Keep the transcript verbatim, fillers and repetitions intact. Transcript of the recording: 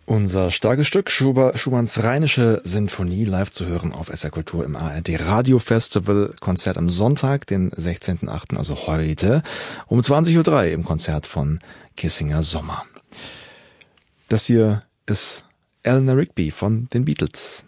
Unser starkes Stück, Schubert, Schumanns Rheinische Sinfonie, live zu hören auf S R Kultur im A R D Radio Festival. Konzert am Sonntag, den sechzehnten achten, also heute, um zwanzig Uhr drei im Konzert von Kissinger Sommer. Das hier ist Eleanor Rigby von den Beatles.